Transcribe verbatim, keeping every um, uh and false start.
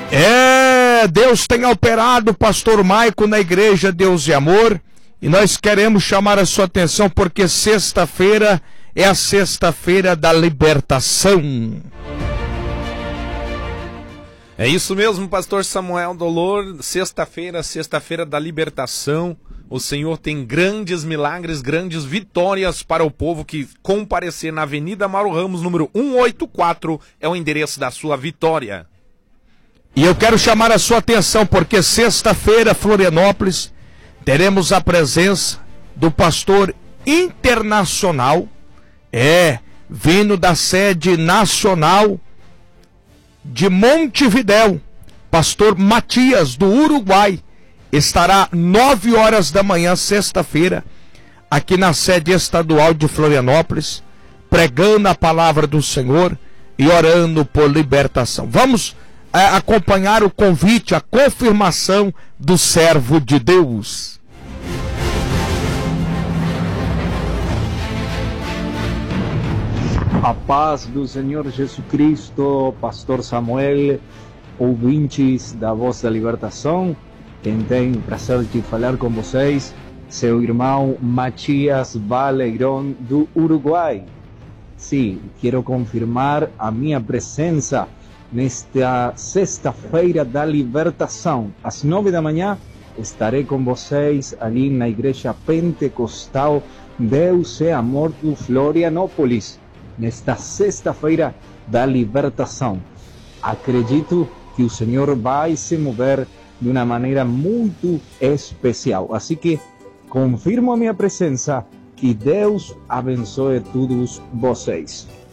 É, Deus tem operado, pastor Maico, na igreja Deus e Amor, e nós queremos chamar a sua atenção porque sexta-feira é a sexta-feira da libertação. É isso mesmo, pastor Samuel Dolor, sexta-feira, sexta-feira da libertação. O Senhor tem grandes milagres, grandes vitórias para o povo que comparecer na Avenida Mauro Ramos, número cento e oitenta e quatro, é o endereço da sua vitória. E eu quero chamar a sua atenção porque sexta-feira, Florianópolis, teremos a presença do pastor internacional, é, vindo da sede nacional de Montevidéu, pastor Matias, do Uruguai, estará nove horas da manhã, sexta-feira, aqui na sede estadual de Florianópolis, pregando a palavra do Senhor e orando por libertação. Vamos é, acompanhar o convite, a confirmação do servo de Deus. A paz do Senhor Jesus Cristo, pastor Samuel, ouvintes da Voz da Libertação. Quem tem o prazer de falar com vocês, seu irmão Matias Valeirão, do Uruguai. Sim, quero confirmar a minha presença nesta sexta-feira da libertação. Às nove da manhã, estarei com vocês ali na Igreja Pentecostal Deus e Amor do Florianópolis, nesta sexta-feira da libertação. Acredito que o Senhor vai se mover de uma maneira muito especial. Assim que confirmo a minha presença. Que Deus abençoe todos vocês.